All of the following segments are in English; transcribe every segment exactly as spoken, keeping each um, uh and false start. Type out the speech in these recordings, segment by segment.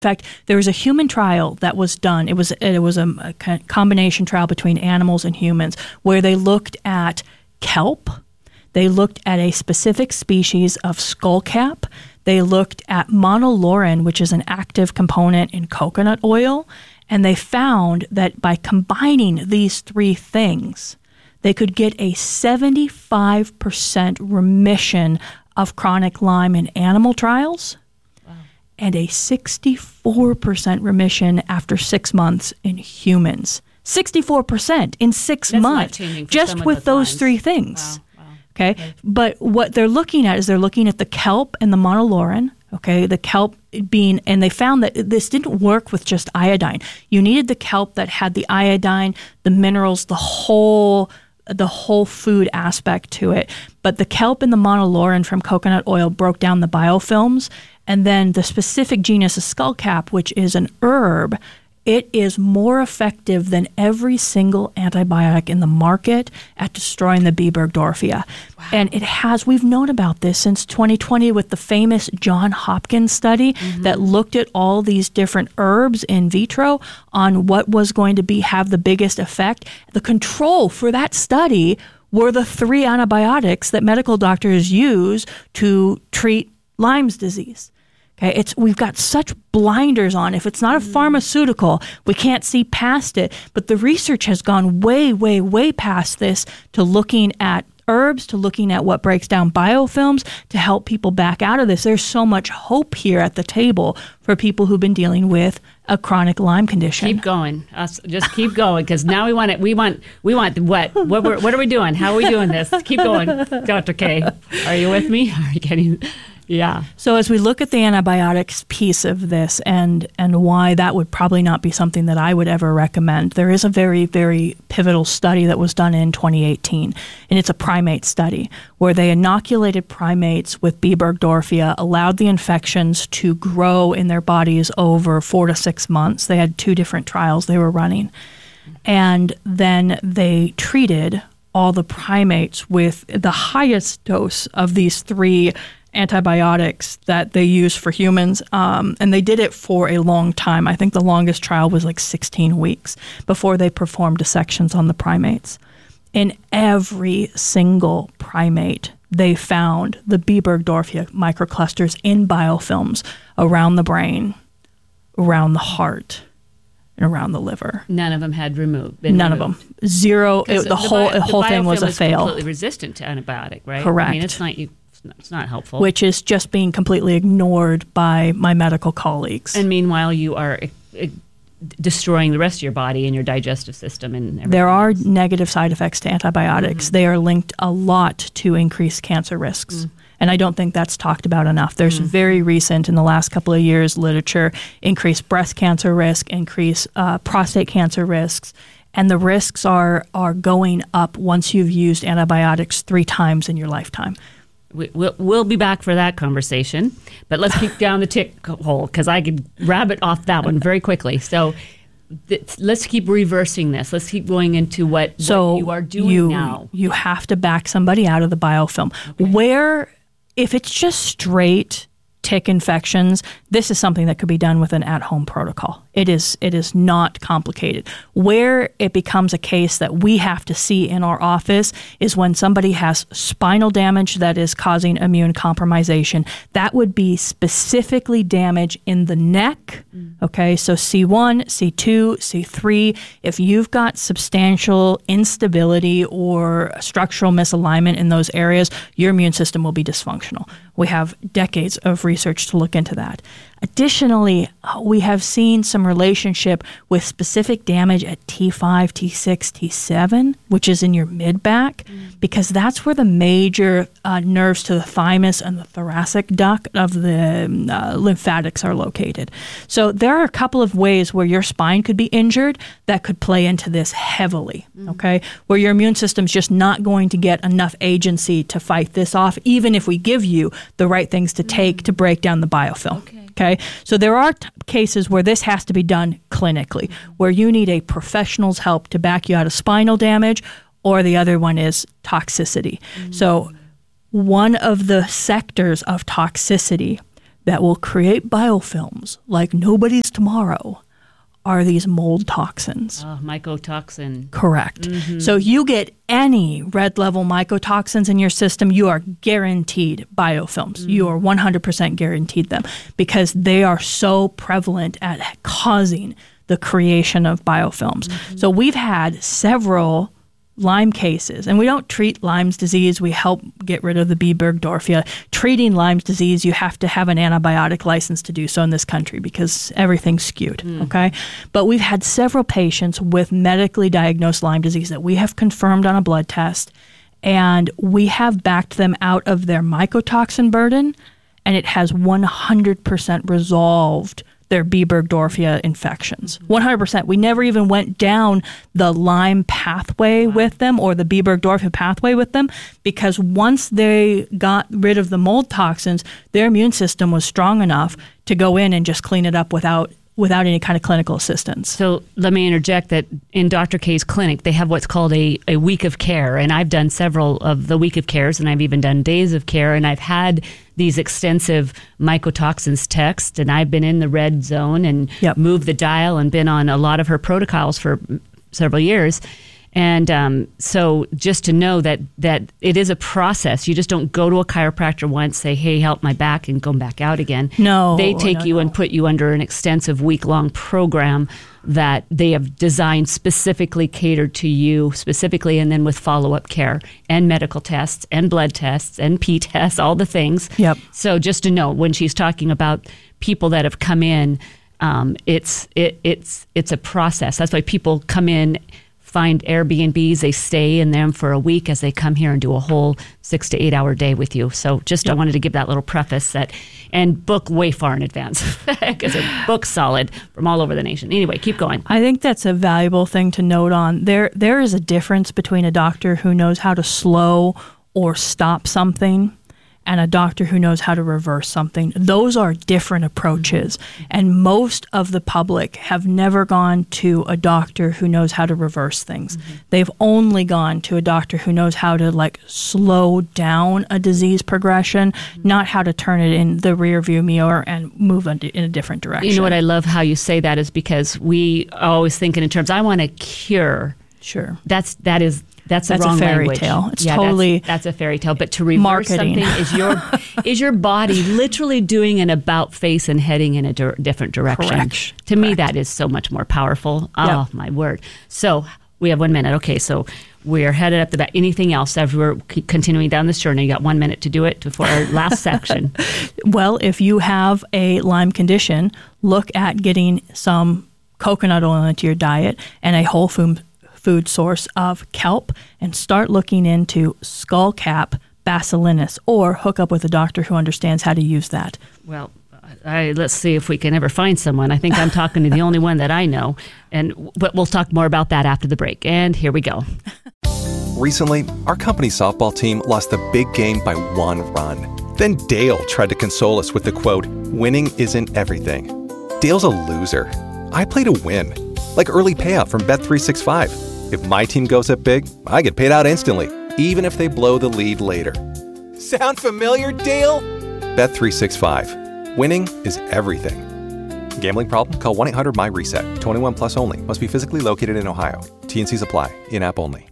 fact, there was a human trial that was done. It was it was a, a combination trial between animals and humans where they looked at kelp. They looked at a specific species of skullcap. They looked at monolaurin, which is an active component in coconut oil. And they found that by combining these three things, they could get a seventy-five percent remission of chronic Lyme in animal trials. And a sixty-four percent remission after six months in humans. sixty-four percent in six That's months, just with those lines. three things. Wow, wow. Okay? okay, but what they're looking at is they're looking at the kelp and the monolaurin. Okay, the kelp being, and they found that this didn't work with just iodine. You needed the kelp that had the iodine, the minerals, the whole the whole food aspect to it. But the kelp and the monolaurin from coconut oil broke down the biofilms. And then the specific genus of skullcap, which is an herb, it is more effective than every single antibiotic in the market at destroying the B. burgdorfia. Wow. And it has, we've known about this since twenty twenty with the famous John Hopkins study mm-hmm. that looked at all these different herbs in vitro on what was going to be have the biggest effect. The control for that study were the three antibiotics that medical doctors use to treat Lyme's disease. Okay, it's we've got such blinders on. If it's not a pharmaceutical, we can't see past it. But the research has gone way, way, way past this to looking at herbs, to looking at what breaks down biofilms to help people back out of this. There's so much hope here at the table for people who've been dealing with a chronic Lyme condition. Keep going. Us, just keep going, because now we want it. We want. We want what? What? We're, what are we doing? How are we doing this? Keep going, Doctor K. Are you with me? Are you getting? Yeah. So as we look at the antibiotics piece of this and and why that would probably not be something that I would ever recommend, there is a very, very pivotal study that was done in twenty eighteen, and it's a primate study where they inoculated primates with B. burgdorfia, allowed the infections to grow in their bodies over four to six months. They had two different trials they were running. And then they treated all the primates with the highest dose of these three antibiotics that they use for humans, um, and they did it for a long time. I think the longest trial was like sixteen weeks before they performed dissections on the primates. In every single primate, they found the B. burgdorfia microclusters in biofilms around the brain, around the heart, and around the liver. None of them had removed. None removed. of them. Zero. It, the, the whole bio, the whole the thing was a is fail. Completely resistant to antibiotic, right? Correct. I mean, it's not you. It's not helpful. Which is just being completely ignored by my medical colleagues. And meanwhile, you are uh, destroying the rest of your body and your digestive system and everything. There are else. negative side effects to antibiotics. Mm-hmm. They are linked a lot to increased cancer risks. Mm. And I don't think that's talked about enough. There's mm. very recent, in the last couple of years, literature, increased breast cancer risk, increased uh, prostate cancer risks. And the risks are are going up once you've used antibiotics three times in your lifetime. We, we'll, we'll be back for that conversation, but let's keep down the tick hole, because I could rabbit off that one very quickly. So th- let's keep reversing this. Let's keep going into what, so what you are doing you, now. You have to back somebody out of the biofilm. Okay. Where, if it's just straight tick infections, this is something that could be done with an at-home protocol. It is it is not complicated. Where it becomes a case that we have to see in our office is when somebody has spinal damage that is causing immune compromisation. That would be specifically damage in the neck. Mm. Okay, so C one, C two, C three. If you've got substantial instability or structural misalignment in those areas, your immune system will be dysfunctional. We have decades of research to look into that. Additionally, we have seen some relationship with specific damage at T five, T six, T seven, which is in your mid-back, mm. because that's where the major uh, nerves to the thymus and the thoracic duct of the uh, lymphatics are located. So there are a couple of ways where your spine could be injured that could play into this heavily, mm. okay, where your immune system's just not going to get enough agency to fight this off, even if we give you the right things to take mm. to break down the biofilm. Okay. Okay, so there are t- cases where this has to be done clinically, where you need a professional's help to back you out of spinal damage, or the other one is toxicity. Mm-hmm. So one of the sectors of toxicity that will create biofilms like nobody's tomorrow are these mold toxins. Oh, mycotoxin. Correct. Mm-hmm. So you get any red level mycotoxins in your system, you are guaranteed biofilms. Mm. You are one hundred percent guaranteed them because they are so prevalent at causing the creation of biofilms. Mm-hmm. So we've had several Lyme cases, and we don't treat Lyme's disease. We help get rid of the B. burgdorfia. Treating Lyme's disease, you have to have an antibiotic license to do so in this country because everything's skewed, mm. okay? But we've had several patients with medically diagnosed Lyme disease that we have confirmed on a blood test, and we have backed them out of their mycotoxin burden, and it has one hundred percent resolved their B. burgdorfia infections. one hundred percent. We never even went down the Lyme pathway wow. with them or the B. burgdorfia pathway with them because once they got rid of the mold toxins, their immune system was strong enough to go in and just clean it up without without any kind of clinical assistance. So let me interject that in Doctor K's clinic, they have what's called a, a week of care. And I've done several of the week of cares, and I've even done days of care. And I've had these extensive mycotoxins tests, and I've been in the red zone and yep. moved the dial and been on a lot of her protocols for several years. And um, so just to know that that it is a process. You just don't go to a chiropractor once, say, hey, help my back, and go back out again. No. They take no, you no. and put you under an extensive week-long program that they have designed specifically catered to you specifically, and then with follow-up care and medical tests and blood tests and P tests, all the things. Yep. So just to know, when she's talking about people that have come in, um, it's it, it's it's a process. That's why people come in, find Airbnbs, they stay in them for a week as they come here and do a whole six to eight hour day with you. So just yep. I wanted to give that little preface that, and book way far in advance because it books solid from all over the nation. Anyway, keep going. I think that's a valuable thing to note on. There, there is a difference between a doctor who knows how to slow or stop something and a doctor who knows how to reverse something. Those are different approaches. Mm-hmm. And most of the public have never gone to a doctor who knows how to reverse things. Mm-hmm. They've only gone to a doctor who knows how to like slow down a disease progression, mm-hmm. not how to turn it in the rear view mirror and move in a different direction. You know what I love how you say that is because we are always thinking in terms, I want to cure. Sure. That's, that is, That's, that's the wrong a fairy language. tale. It's yeah, totally that's, that's a fairy tale. But to reverse marketing. something is your is your body literally doing an about face and heading in a di- different direction. Correct. To Correct. me, that is so much more powerful. Oh yep. my word! So we have one minute. Okay, so we're headed up the back. Anything else as we're c- continuing down this journey? You got one minute to do it before our last section. Well, if you have a Lyme condition, look at getting some coconut oil into your diet and a whole food. food source of kelp, and start looking into skullcap basilinus, or hook up with a doctor who understands how to use that. Well, I, let's see if we can ever find someone. I think I'm talking to the only one that I know, and but we'll talk more about that after the break. And here we go. Recently, our company softball team lost the big game by one run. Then Dale tried to console us with the quote, "Winning isn't everything." Dale's a loser. I play to win, like early payout from Bet three sixty-five. If my team goes up big, I get paid out instantly, even if they blow the lead later. Sound familiar, Dale? Bet three sixty-five. Winning is everything. Gambling problem? Call one eight hundred M Y reset. twenty-one plus only. Must be physically located in Ohio. T and C's apply. In-app only.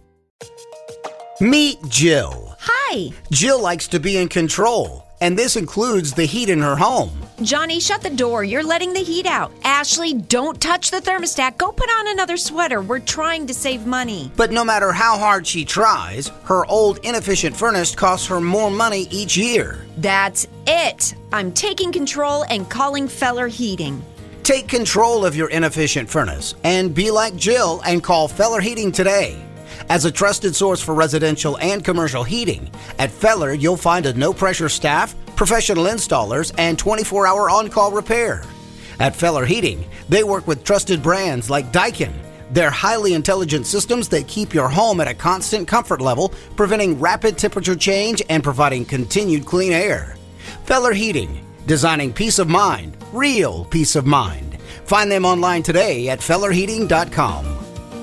Meet Jill. Hi. Jill likes to be in control, and this includes the heat in her home. Johnny, shut the door. You're letting the heat out. Ashley, don't touch the thermostat. Go put on another sweater. We're trying to save money. But no matter how hard she tries, her old inefficient furnace costs her more money each year. That's it. I'm taking control and calling Feller Heating. Take control of your inefficient furnace and be like Jill and call Feller Heating today. As a trusted source for residential and commercial heating, at Feller you'll find a no-pressure staff, professional installers, and twenty-four hour on-call repair. At Feller Heating, they work with trusted brands like Daikin. They're highly intelligent systems that keep your home at a constant comfort level, preventing rapid temperature change and providing continued clean air. Feller Heating, designing peace of mind, real peace of mind. Find them online today at feller heating dot com.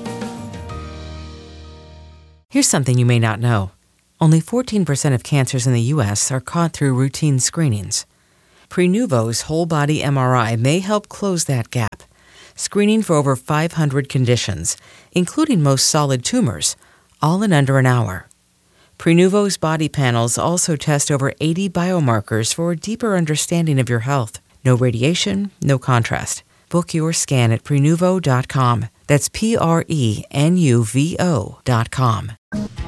Here's something you may not know. Only fourteen percent of cancers in the U S are caught through routine screenings. Prenuvo's whole body M R I may help close that gap, screening for over five hundred conditions, including most solid tumors, all in under an hour. Prenuvo's body panels also test over eighty biomarkers for a deeper understanding of your health. No radiation, no contrast. Book your scan at prenuvo dot com. That's P R E N U V O dot com.